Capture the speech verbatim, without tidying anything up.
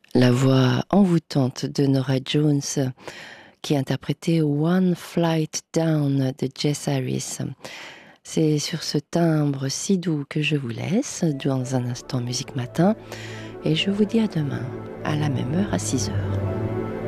La voix envoûtante de Norah Jones qui interprétait One Flight Down de Jess Harris. C'est sur ce timbre si doux que je vous laisse dans un instant Musique Matin et je vous dis à demain à la même heure à six heures.